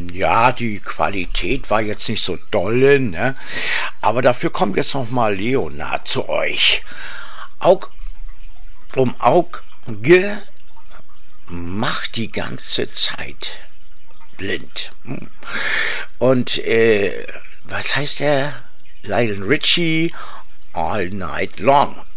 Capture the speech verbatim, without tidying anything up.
Ja, die Qualität war jetzt nicht so dolle, ne? Aber dafür kommt jetzt noch mal Leonard zu euch. Aug um Auge macht die ganze Zeit blind. Und äh, was heißt der? Lionel Richie, All Night Long.